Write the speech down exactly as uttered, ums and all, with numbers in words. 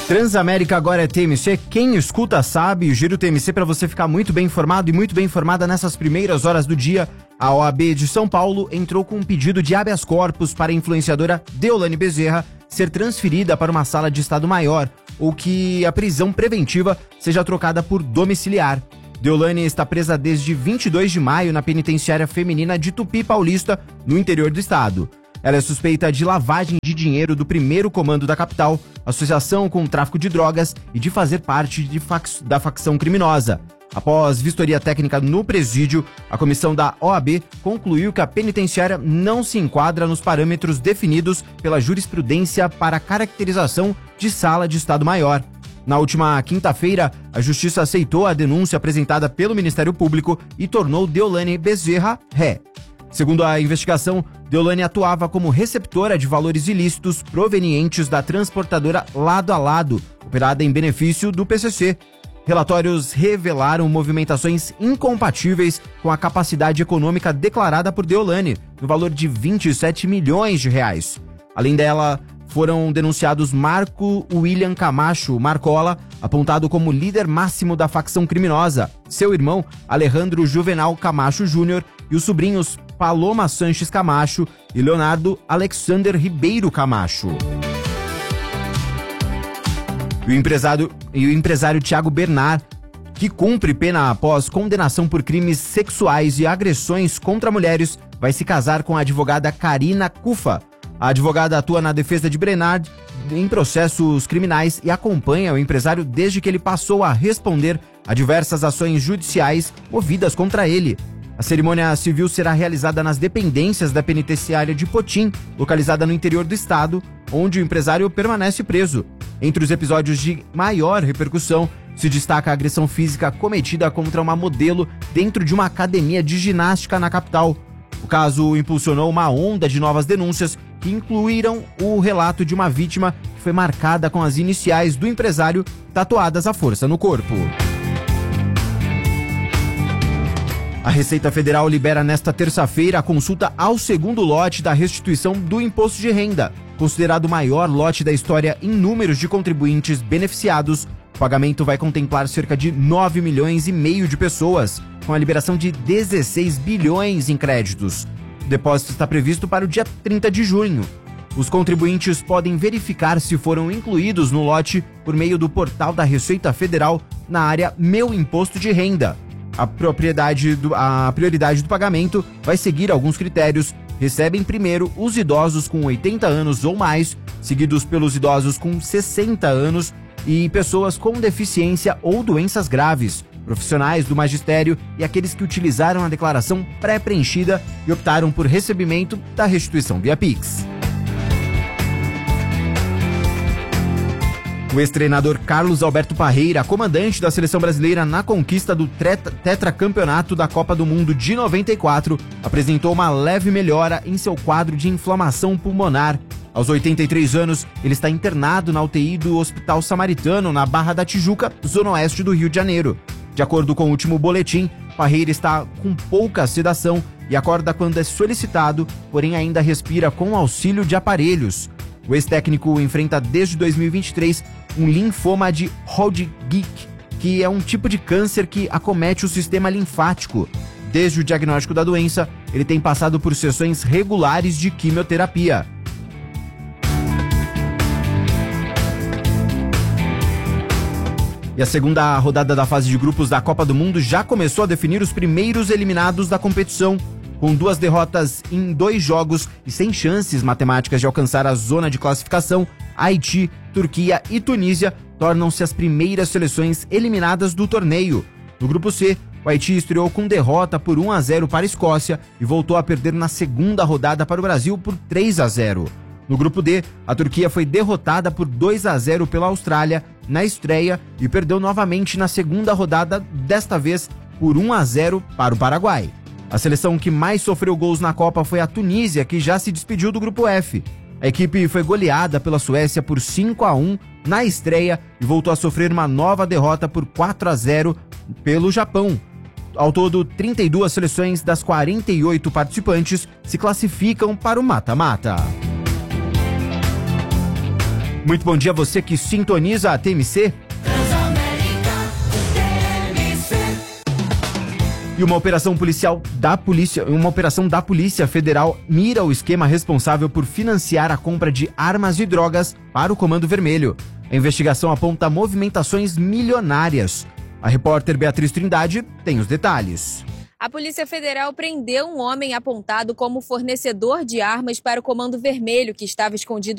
Transamérica agora é T M C, quem escuta sabe. O Giro T M C para você ficar muito bem informado e muito bem informada nessas primeiras horas do dia. A O A B de São Paulo entrou com um pedido de habeas corpus para a influenciadora Deolane Bezerra ser transferida para uma sala de estado maior ou que a prisão preventiva seja trocada por domiciliar. Deolane está presa desde vinte e dois de maio na penitenciária feminina de Tupi Paulista, no interior do estado. Ela é suspeita de lavagem de dinheiro do primeiro comando da capital, associação com o tráfico de drogas e de fazer parte de fac... da facção criminosa. Após vistoria técnica no presídio, a comissão da O A B concluiu que a penitenciária não se enquadra nos parâmetros definidos pela jurisprudência para caracterização de sala de Estado Maior. Na última quinta-feira, a Justiça aceitou a denúncia apresentada pelo Ministério Público e tornou Deolane Bezerra ré. Segundo a investigação, Deolane atuava como receptora de valores ilícitos provenientes da transportadora Lado a Lado, operada em benefício do P C C. Relatórios revelaram movimentações incompatíveis com a capacidade econômica declarada por Deolane, no valor de vinte e sete milhões de reais. Além dela, foram denunciados Marco William Camacho Marcola, apontado como líder máximo da facção criminosa, seu irmão Alejandro Juvenal Camacho Júnior e os sobrinhos Paloma Sanches Camacho e Leonardo Alexander Ribeiro Camacho. E o empresário, e o empresário Thiago Bernard, que cumpre pena após condenação por crimes sexuais e agressões contra mulheres, vai se casar com a advogada Karina Cufa. A advogada atua na defesa de Bernard em processos criminais e acompanha o empresário desde que ele passou a responder a diversas ações judiciais movidas contra ele. A cerimônia civil será realizada nas dependências da penitenciária de Potim, localizada no interior do estado, onde o empresário permanece preso. Entre os episódios de maior repercussão, se destaca a agressão física cometida contra uma modelo dentro de uma academia de ginástica na capital. O caso impulsionou uma onda de novas denúncias que incluíram o relato de uma vítima que foi marcada com as iniciais do empresário tatuadas à força no corpo. A Receita Federal libera nesta terça-feira a consulta ao segundo lote da restituição do imposto de renda, considerado o maior lote da história em números de contribuintes beneficiados. O pagamento vai contemplar cerca de nove milhões e meio de pessoas, com a liberação de dezesseis bilhões em créditos. O depósito está previsto para o dia trinta de junho. Os contribuintes podem verificar se foram incluídos no lote por meio do portal da Receita Federal na área Meu Imposto de Renda. A, propriedade do, a prioridade do pagamento vai seguir alguns critérios. Recebem primeiro os idosos com oitenta anos ou mais, seguidos pelos idosos com sessenta anos e pessoas com deficiência ou doenças graves, profissionais do magistério e aqueles que utilizaram a declaração pré-preenchida e optaram por recebimento da restituição via Pix. O ex-treinador Carlos Alberto Parreira, comandante da seleção brasileira na conquista do tetracampeonato da Copa do Mundo de noventa e quatro, apresentou uma leve melhora em seu quadro de inflamação pulmonar. Aos oitenta e três anos, ele está internado na U T I do Hospital Samaritano, na Barra da Tijuca, zona oeste do Rio de Janeiro. De acordo com o último boletim, Parreira está com pouca sedação e acorda quando é solicitado, porém ainda respira com auxílio de aparelhos. O ex-técnico enfrenta desde dois mil e vinte e três um linfoma de Hodgkin, que é um tipo de câncer que acomete o sistema linfático. Desde o diagnóstico da doença, ele tem passado por sessões regulares de quimioterapia. E a segunda rodada da fase de grupos da Copa do Mundo já começou a definir os primeiros eliminados da competição. Com duas derrotas em dois jogos e sem chances matemáticas de alcançar a zona de classificação, Haiti, Turquia e Tunísia tornam-se as primeiras seleções eliminadas do torneio. No grupo C, o Haiti estreou com derrota por um a zero para a Escócia e voltou a perder na segunda rodada para o Brasil por três a zero. No grupo D, a Turquia foi derrotada por dois a zero pela Austrália na estreia e perdeu novamente na segunda rodada, desta vez por um a zero para o Paraguai. A seleção que mais sofreu gols na Copa foi a Tunísia, que já se despediu do grupo F. A equipe foi goleada pela Suécia por cinco a um na estreia e voltou a sofrer uma nova derrota por quatro a zero pelo Japão. Ao todo, trinta e duas seleções das quarenta e oito participantes se classificam para o mata-mata. Muito bom dia a você que sintoniza a T M C. E uma operação policial da polícia, uma operação da Polícia Federal mira o esquema responsável por financiar a compra de armas e drogas para o Comando Vermelho. A investigação aponta movimentações milionárias. A repórter Beatriz Trindade tem os detalhes. A Polícia Federal prendeu um homem apontado como fornecedor de armas para o Comando Vermelho, que estava escondido